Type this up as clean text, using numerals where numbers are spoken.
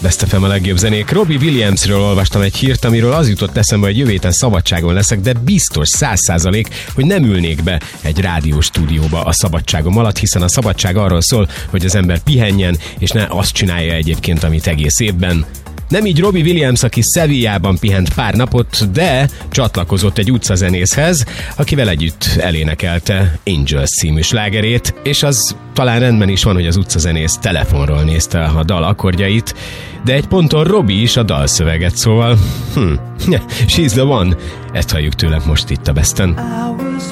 Best FM a legjobb zenék. Robbie Williamsről olvastam egy hírt, amiről az jutott eszembe, hogy jövő héten szabadságon leszek, de biztos 100%, hogy nem ülnék be egy rádióstúdióba a szabadságom alatt, hiszen a szabadság arról szól, hogy az ember pihenjen, és ne azt csinálja egyébként, amit egész évben. Nem így Robbie Williams, aki Sevillában pihent pár napot, de csatlakozott egy utcazenészhez, akivel együtt elénekelte Angels című slágerét, és az talán rendben is van, hogy az utcazenész telefonról nézte a dal akkordjait, de egy ponton Robbie is a dalszöveget, szóval She's the one. Ezt halljuk tőle most itt a Besten.